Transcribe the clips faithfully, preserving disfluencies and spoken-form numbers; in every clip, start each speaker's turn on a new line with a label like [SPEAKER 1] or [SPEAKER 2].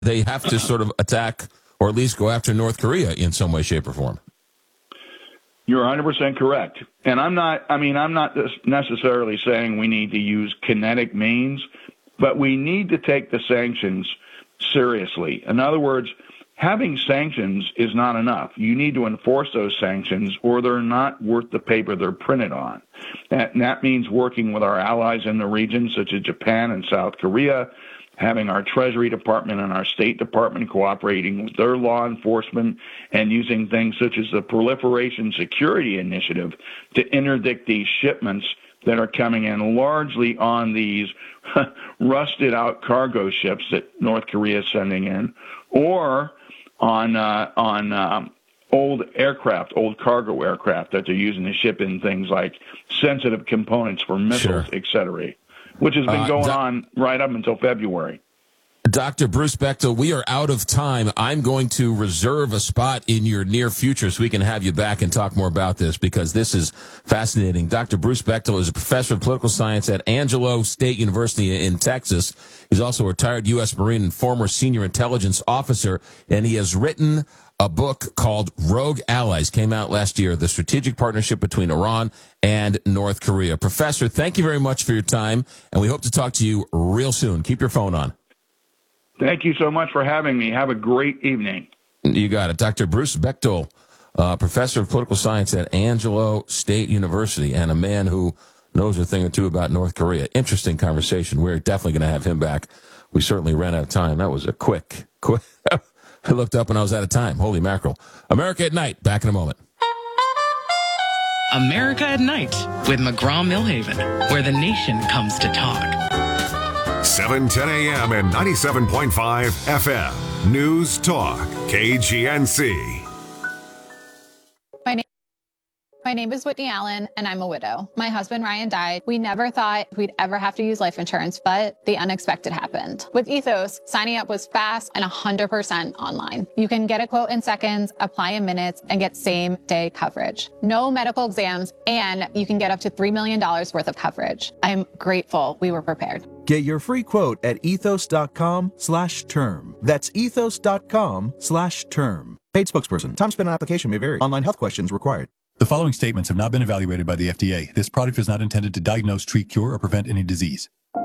[SPEAKER 1] they have to sort of attack or at least go after North Korea in some way, shape, or form.
[SPEAKER 2] You're one hundred percent correct. And I'm not, I mean, I'm not necessarily saying we need to use kinetic means, but we need to take the sanctions seriously. In other words, having sanctions is not enough. You need to enforce those sanctions or they're not worth the paper they're printed on. That, and that means working with our allies in the region, such as Japan and South Korea, having our Treasury Department and our State Department cooperating with their law enforcement and using things such as the Proliferation Security Initiative to interdict these shipments that are coming in largely on these rusted out cargo ships that North Korea is sending in, or on uh, on um, old aircraft, old cargo aircraft that they're using to ship in things like sensitive components for missiles,
[SPEAKER 1] Sure.
[SPEAKER 2] et cetera, which has been
[SPEAKER 1] Uh,
[SPEAKER 2] going
[SPEAKER 1] doc-
[SPEAKER 2] on right up until February.
[SPEAKER 1] Doctor Bruce Bechtel, we are out of time. I'm going to reserve a spot in your near future so we can have you back and talk more about this because this is fascinating. Doctor Bruce Bechtel is a professor of political science at Angelo State University in Texas. He's also a retired U S Marine and former senior intelligence officer, and he has written a book called Rogue Allies, came out last year, the strategic partnership between Iran and North Korea. Professor, thank you very much for your time, and we hope to talk to you real soon. Keep your phone on.
[SPEAKER 2] Thank you so much for having me. Have a great evening.
[SPEAKER 1] You got it. Doctor Bruce Bechtel, uh, professor of political science at Angelo State University, and a man who knows a thing or two about North Korea. Interesting conversation. We're definitely going to have him back. We certainly ran out of time. That was a quick, quick. I looked up and I was out of time. Holy mackerel. America at Night. Back in a moment.
[SPEAKER 3] America at Night with McGraw-Millhaven, where the nation comes to talk.
[SPEAKER 4] seven ten a.m. and ninety-seven point five F M. News Talk, K G N C.
[SPEAKER 5] My name, my name is Whitney Allen, and I'm a widow. My husband, Ryan, died. We never thought we'd ever have to use life insurance, but the unexpected happened. With Ethos, signing up was fast and one hundred percent online. You can get a quote in seconds, apply in minutes, and get same-day coverage. No medical exams, and you can get up to three million dollars worth of coverage. I'm grateful we were prepared.
[SPEAKER 6] Get your free quote at ethos.com slash term. That's ethos.com slash term. Paid spokesperson. Time spent on application may vary. Online health questions required.
[SPEAKER 7] The following statements have not been evaluated by the F D A. This product is not intended to diagnose, treat, cure, or prevent any disease.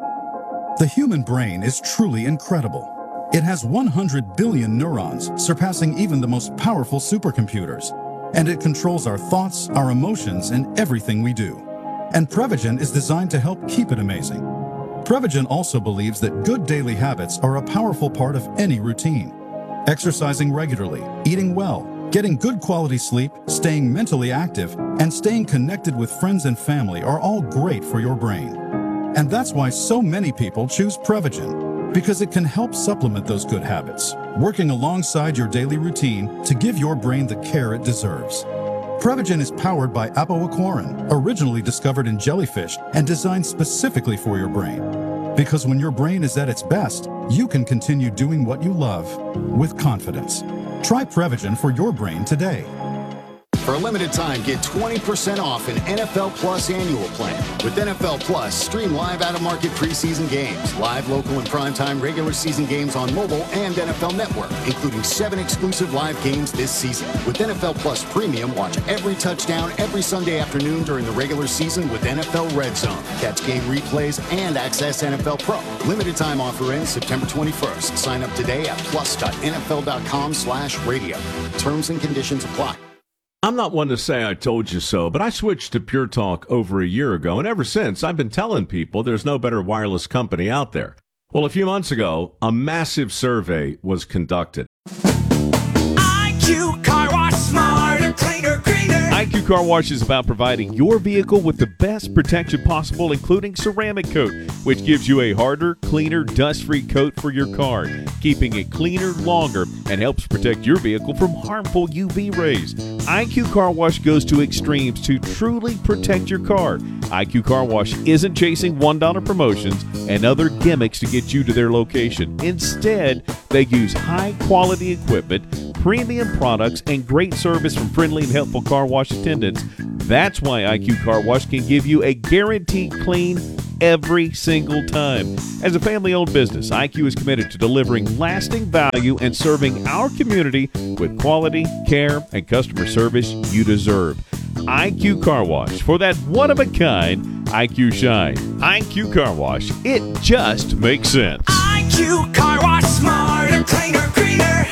[SPEAKER 8] The human brain is truly incredible. It has one hundred billion neurons, surpassing even the most powerful supercomputers. And it controls our thoughts, our emotions, and everything we do. And Prevagen is designed to help keep it amazing. Prevagen also believes that good daily habits are a powerful part of any routine. Exercising regularly, eating well, getting good quality sleep, staying mentally active, and staying connected with friends and family are all great for your brain. And that's why so many people choose Prevagen, because it can help supplement those good habits, working alongside your daily routine to give your brain the care it deserves. Prevagen is powered by apoaquarin, originally discovered in jellyfish and designed specifically for your brain. Because when your brain is at its best, you can continue doing what you love with confidence. Try Prevagen for your brain today.
[SPEAKER 9] For a limited time, get twenty percent off an N F L Plus annual plan. With N F L Plus, stream live out-of-market preseason games, live local and primetime regular season games on mobile and N F L Network, including seven exclusive live games this season. With N F L Plus Premium, watch every touchdown every Sunday afternoon during the regular season with N F L Red Zone. Catch game replays and access N F L Pro. Limited time offer ends September twenty-first. Sign up today at plus.nfl.com slash radio. Terms and conditions apply.
[SPEAKER 10] I'm not one to say I told you so, but I switched to Pure Talk over a year ago, and ever since, I've been telling people there's no better wireless company out there. Well, a few months ago, a massive survey was conducted.
[SPEAKER 11] I Q Car Wash, smarter, cleaner, greener.
[SPEAKER 12] I Q Car Wash is about providing your vehicle with the best protection possible, including ceramic coat, which gives you a harder, cleaner, dust-free coat for your car, keeping it cleaner longer and helps protect your vehicle from harmful U V rays. I Q Car Wash goes to extremes to truly protect your car. I Q Car Wash isn't chasing one dollar promotions and other gimmicks to get you to their location. Instead, they use high-quality equipment, premium products, and great service from friendly and helpful car wash attendants. That's why I Q Car Wash can give you a guaranteed clean, every single time. As a family-owned business, I Q is committed to delivering lasting value and serving our community with quality, care, and customer service you deserve. I Q Car Wash, for that one-of-a-kind I Q shine. I Q Car Wash, it just makes sense.
[SPEAKER 11] I Q Car Wash, smarter, cleaner, greener.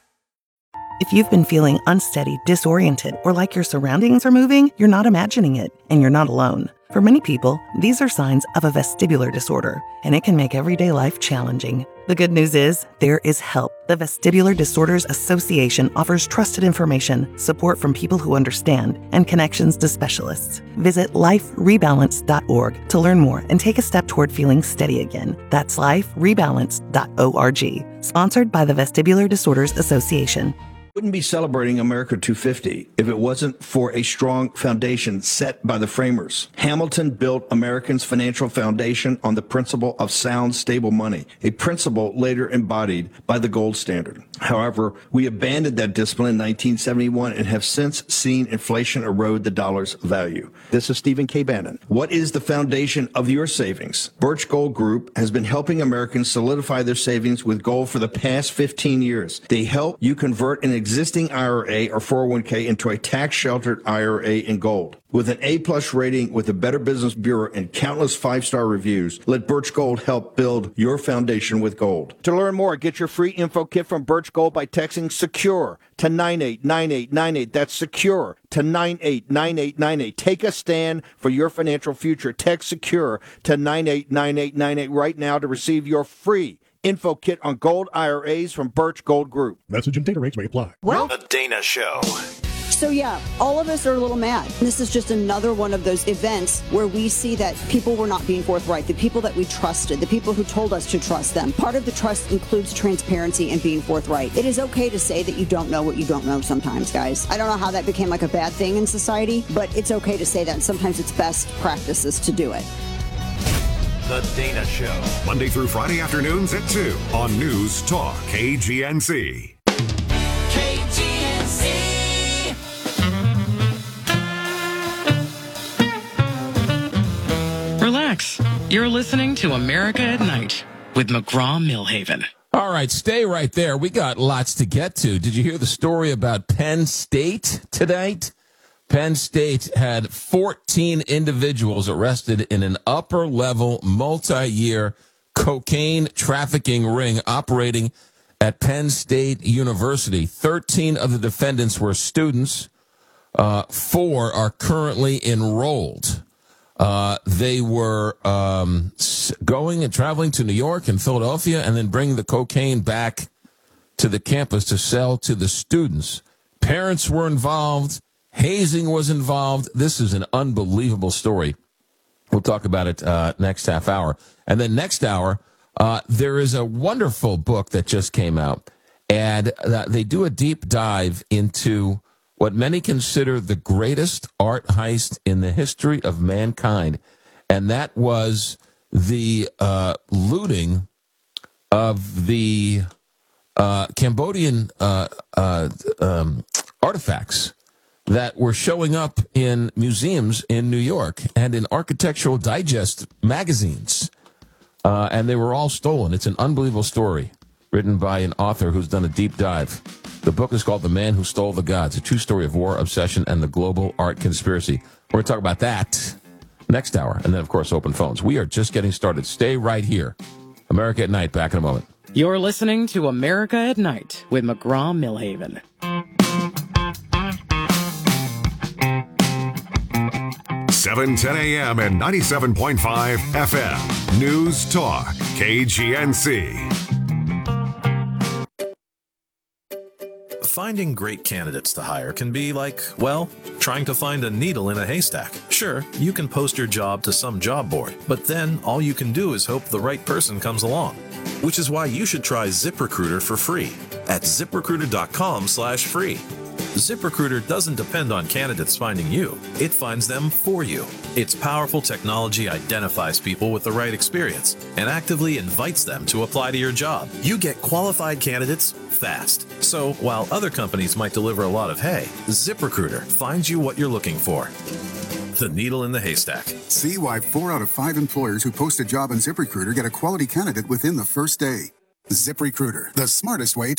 [SPEAKER 13] If you've been feeling unsteady, disoriented, or like your surroundings are moving, you're not imagining it, and you're not alone. For many people, these are signs of a vestibular disorder, and it can make everyday life challenging. The good news is, there is help. The Vestibular Disorders Association offers trusted information, support from people who understand, and connections to specialists. Visit life rebalance dot org to learn more and take a step toward feeling steady again. That's life rebalance dot org. Sponsored by the Vestibular Disorders Association.
[SPEAKER 14] Wouldn't be celebrating America two fifty if it wasn't for a strong foundation set by the framers. Hamilton built Americans' financial foundation on the principle of sound, stable money, a principle later embodied by the gold standard. However, we abandoned that discipline in nineteen seventy-one and have since seen inflation erode the dollar's value. This is Stephen K. Bannon. What is the foundation of your savings? Birch Gold Group has been helping Americans solidify their savings with gold for the past fifteen years. They help you convert an existing I R A or four oh one k into a tax-sheltered I R A in gold. With an A-plus rating with the Better Business Bureau and countless five-star reviews, let Birch Gold help build your foundation with gold. To learn more, get your free info kit from Birch Gold by texting SECURE to nine eight nine eight nine eight. That's SECURE to nine eight nine eight nine eight. Take a stand for your financial future. Text SECURE to nine eight nine eight nine eight right now to receive your free info kit on gold I R As from Birch Gold Group.
[SPEAKER 15] Message and data rates may apply.
[SPEAKER 16] Well,
[SPEAKER 17] The Dana Show.
[SPEAKER 16] So yeah, all of us are a little mad. This is just another one of those events where we see that people were not being forthright, the people that we trusted, the people who told us to trust them. Part of the trust includes transparency and being forthright. It is okay to say that you don't know what you don't know sometimes, guys. I don't know how that became like a bad thing in society, but it's okay to say that, and sometimes it's best practices to do it.
[SPEAKER 17] The Dana Show.
[SPEAKER 4] Monday through Friday afternoons at two on News Talk K G N C.
[SPEAKER 11] K G N C.
[SPEAKER 3] Relax. You're listening to America at Night with McGraw-Millhaven.
[SPEAKER 1] All right, stay right there. We got lots to get to. Did you hear the story about Penn State tonight? Penn State had fourteen individuals arrested in an upper-level, multi-year cocaine trafficking ring operating at Penn State University. thirteen of the defendants were students. Uh, four are currently enrolled. Uh, they were um, going and traveling to New York and Philadelphia and then bringing the cocaine back to the campus to sell to the students. Parents were involved. Hazing was involved. This is an unbelievable story. We'll talk about it uh, next half hour. And then next hour, uh, there is a wonderful book that just came out. And uh, they do a deep dive into what many consider the greatest art heist in the history of mankind. And that was the uh, looting of the uh, Cambodian uh, uh, um, artifacts that were showing up in museums in New York and in Architectural Digest magazines. Uh, and they were all stolen. It's an unbelievable story written by an author who's done a deep dive. The book is called The Man Who Stole the Gods, a true story of war, obsession, and the global art conspiracy. We're going to talk about that next hour. And then, of course, open phones. We are just getting started. Stay right here. America at Night, back in a moment.
[SPEAKER 3] You're listening to America at Night with McGraw-Millhaven.
[SPEAKER 4] seven ten a.m. and ninety-seven point five F M. News Talk K G N C.
[SPEAKER 18] Finding great candidates to hire can be like, well, trying to find a needle in a haystack. Sure, you can post your job to some job board, but then all you can do is hope the right person comes along. Which is why you should try ZipRecruiter for free at ZipRecruiter.com slash free. ZipRecruiter doesn't depend on candidates finding you. It finds them for you. Its powerful technology identifies people with the right experience and actively invites them to apply to your job. You get qualified candidates fast. So while other companies might deliver a lot of hay, ZipRecruiter finds you what you're looking for. the needle in the haystack.
[SPEAKER 15] See why four out of five employers who post a job on ZipRecruiter get a quality candidate within the first day. ZipRecruiter, the smartest way